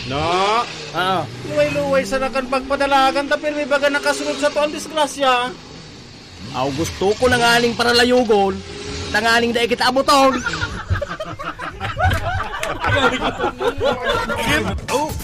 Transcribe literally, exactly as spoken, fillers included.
No, Ah, luway-luway sa nakan pagpadalagan tapos may baga nakasunod sa to ang disgrasya. aw gusto ko nang aling para layugon. Tangaling dahil kita abuton. Oh,